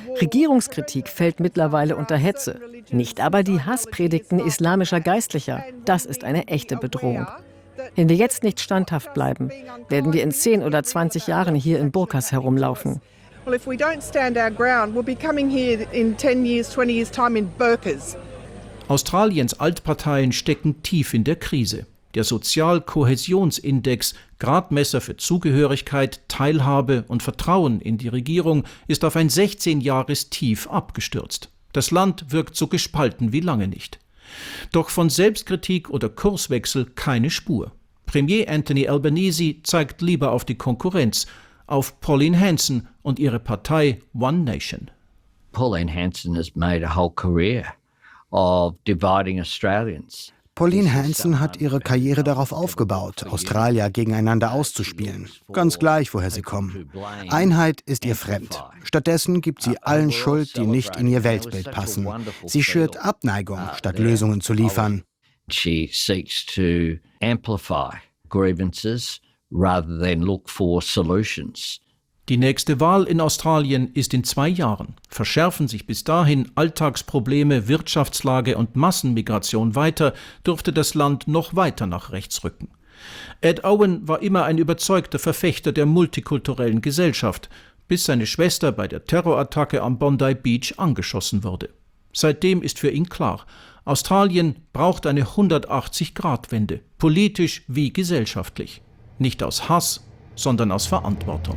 Regierungskritik fällt mittlerweile unter Hetze. Nicht aber die Hasspredigten islamischer Geistlicher. Das ist eine echte Bedrohung. Wenn wir jetzt nicht standhaft bleiben, werden wir in 10 oder 20 Jahren hier in Burkas herumlaufen. Well, if we don't stand our ground, we'll be coming here in 10 years, 20 years time in burqas. Australiens Altparteien stecken tief in der Krise. Der Sozialkohäsionsindex, Gradmesser für Zugehörigkeit, Teilhabe und Vertrauen in die Regierung, ist auf ein 16-Jahres-Tief abgestürzt. Das Land wirkt so gespalten wie lange nicht. Doch von Selbstkritik oder Kurswechsel keine Spur. Premier Anthony Albanese zeigt lieber auf die Konkurrenz, auf Pauline Hanson und ihre Partei One Nation. Pauline Hanson has made a whole career of dividing Australians. Pauline Hanson hat ihre Karriere darauf aufgebaut, Australier gegeneinander auszuspielen. Ganz gleich, woher sie kommen. Einheit ist ihr fremd. Stattdessen gibt sie allen Schuld, die nicht in ihr Weltbild passen. Sie schürt Abneigung, statt Lösungen zu liefern. She seeks to amplify grievances rather than look for solutions. Die nächste Wahl in Australien ist in 2 Jahren. Verschärfen sich bis dahin Alltagsprobleme, Wirtschaftslage und Massenmigration weiter, dürfte das Land noch weiter nach rechts rücken. Ed Owen war immer ein überzeugter Verfechter der multikulturellen Gesellschaft, bis seine Schwester bei der Terrorattacke am Bondi Beach angeschossen wurde. Seitdem ist für ihn klar, Australien braucht eine 180-Grad-Wende, politisch wie gesellschaftlich. Nicht aus Hass, sondern aus Verantwortung.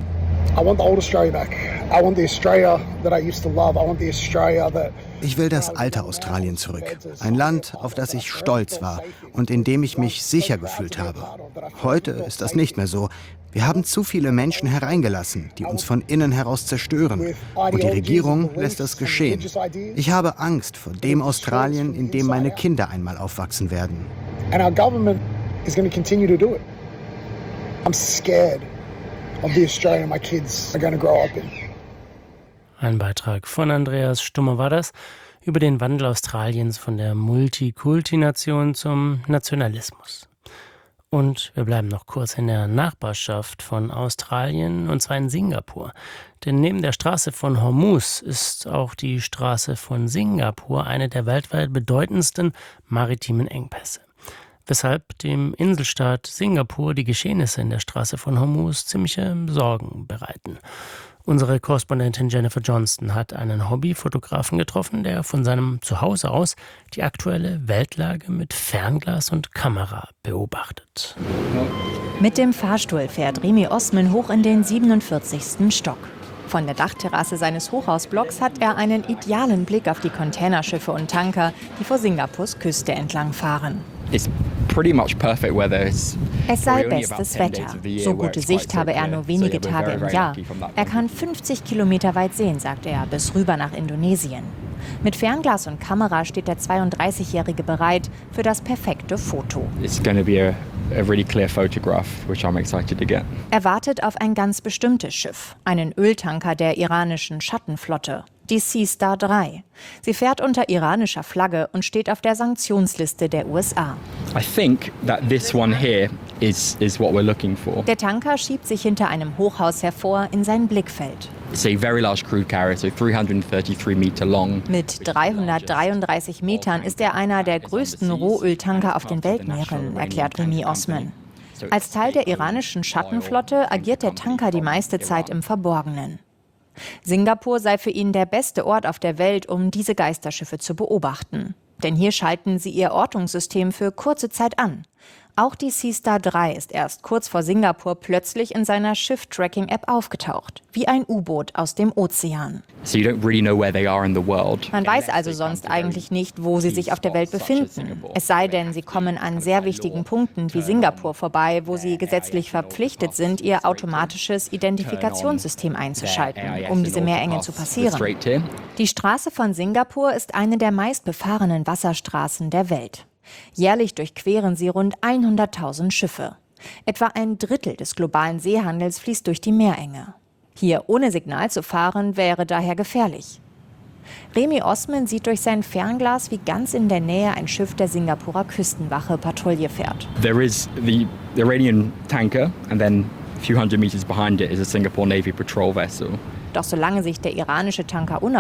Ich will das alte Australien zurück. Ein Land, auf das ich stolz war und in dem ich mich sicher gefühlt habe. Heute ist das nicht mehr so. Wir haben zu viele Menschen hereingelassen, die uns von innen heraus zerstören. Und die Regierung lässt das geschehen. Ich habe Angst vor dem Australien, in dem meine Kinder einmal aufwachsen werden. I'm scared of the Australia my kids are going to grow up in. Ein Beitrag von Andreas Stummer war das über den Wandel Australiens von der Multikulti-Nation zum Nationalismus. Und wir bleiben noch kurz in der Nachbarschaft von Australien, und zwar in Singapur. Denn neben der Straße von Hormuz ist auch die Straße von Singapur eine der weltweit bedeutendsten maritimen Engpässe. Weshalb dem Inselstaat Singapur die Geschehnisse in der Straße von Hormuz ziemliche Sorgen bereiten. Unsere Korrespondentin Jennifer Johnston hat einen Hobbyfotografen getroffen, der von seinem Zuhause aus die aktuelle Weltlage mit Fernglas und Kamera beobachtet. Mit dem Fahrstuhl fährt Remy Osman hoch in den 47. Stock. Von der Dachterrasse seines Hochhausblocks hat er einen idealen Blick auf die Containerschiffe und Tanker, die vor Singapurs Küste entlang fahren. Es sei bestes Wetter. So gute Sicht habe er nur wenige Tage im Jahr. Er kann 50 Kilometer weit sehen, sagt er, bis rüber nach Indonesien. Mit Fernglas und Kamera steht der 32-Jährige bereit für das perfekte Foto. Er wartet auf ein ganz bestimmtes Schiff, einen Öltanker der iranischen Schattenflotte, die Sea Star 3. Sie fährt unter iranischer Flagge und steht auf der Sanktionsliste der USA. Der Tanker schiebt sich hinter einem Hochhaus hervor in sein Blickfeld. Mit 333 Metern ist er einer der größten Rohöltanker auf den Weltmeeren, erklärt Remy Osman. Als Teil der iranischen Schattenflotte agiert der Tanker die meiste Zeit im Verborgenen. Singapur sei für ihn der beste Ort auf der Welt, um diese Geisterschiffe zu beobachten. Denn hier schalten sie ihr Ortungssystem für kurze Zeit an. Auch die Sea Star 3 ist erst kurz vor Singapur plötzlich in seiner Schiff-Tracking-App aufgetaucht. Wie ein U-Boot aus dem Ozean. Man weiß also sonst eigentlich nicht, wo sie sich auf der Welt befinden. Es sei denn, sie kommen an sehr wichtigen Punkten wie Singapur vorbei, wo sie gesetzlich verpflichtet sind, ihr automatisches Identifikationssystem einzuschalten, um diese Meerenge zu passieren. Die Straße von Singapur ist eine der meistbefahrenen Wasserstraßen der Welt. Jährlich durchqueren sie rund 100.000 Schiffe. Etwa ein Drittel des globalen Seehandels fließt durch die Meerenge. Hier ohne Signal zu fahren, wäre daher gefährlich. Remy Osman sieht durch sein Fernglas, wie ganz in der Nähe ein Schiff der Singapurer Küstenwache Patrouille fährt. There is the Iranian tanker and then a few hundred meters behind it is a Singapore Navy patrol vessel. Doch solange sich der iranische Tanker